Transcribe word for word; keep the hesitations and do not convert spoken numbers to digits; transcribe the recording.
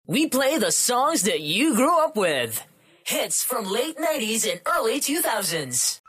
We play the songs that you grew up with. Hits from late nineties and early two thousands.